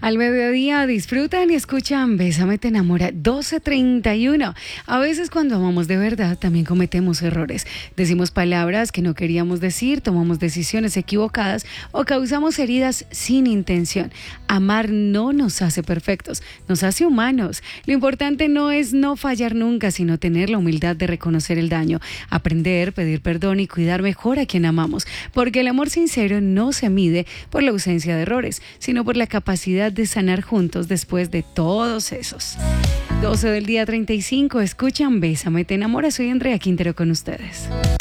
Al mediodía disfrutan y escuchan Bésame te enamora 12:31. A veces cuando amamos de verdad también cometemos errores. Decimos palabras que no queríamos decir, tomamos decisiones equivocadas o causamos heridas sin intención. Amar no nos hace perfectos, nos hace humanos. Lo importante no es no fallar nunca, sino tener la humildad de reconocer el daño, aprender, pedir perdón y cuidar mejor a quien amamos. Porque el amor sincero no se mide por la ausencia de errores, sino por la capacidad de sanar juntos después de todos esos. 12 del día 35, escuchan Bésame te enamora, soy Andrea Quintero con ustedes.